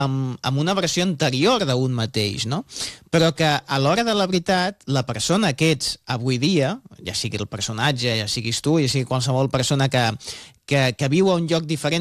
amb una versió anterior d'un mateix, no? Però que a l'hora de la veritat, la persona que ets avui dia, ja sigui el personatge, ja siguis tu, ja sigui qualsevol persona que viu a un lloc diferent